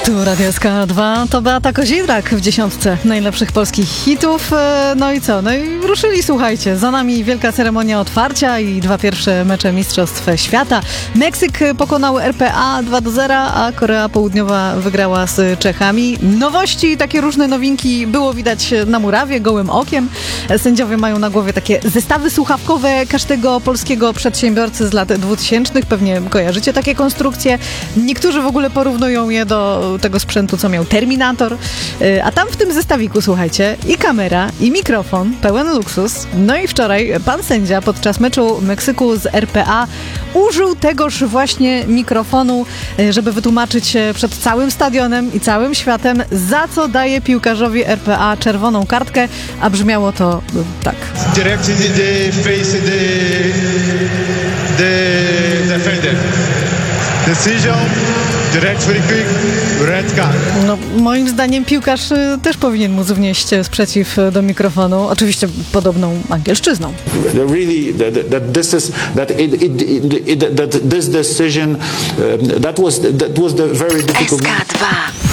Tu Radio SK2, to Beata Kozidrak w dziesiątce najlepszych polskich hitów. No i co? No i ruszyli, słuchajcie. Za nami wielka ceremonia otwarcia i 2 pierwsze mecze Mistrzostw Świata. Meksyk pokonał RPA 2-0, a Korea Południowa wygrała z Czechami. Nowości, takie różne nowinki było widać na murawie, gołym okiem. Sędziowie mają na głowie takie zestawy słuchawkowe każdego polskiego przedsiębiorcy z lat 2000. Pewnie kojarzycie takie konstrukcje. Niektórzy w ogóle porównują je do tego sprzętu, co miał Terminator. A tam w tym zestawiku, słuchajcie, i kamera, i mikrofon, pełen luksus. No i wczoraj pan sędzia podczas meczu Meksyku z RPA użył tegoż właśnie mikrofonu, żeby wytłumaczyć przed całym stadionem i całym światem, za co daje piłkarzowi RPA czerwoną kartkę, a brzmiało to tak. Direct in the face the defender. Decision, direct very quick, red card. No, moim zdaniem piłkarz też powinien móc wnieść sprzeciw do mikrofonu, oczywiście podobną angielszczyzną. Really, this decision, that was the very difficult. SK2.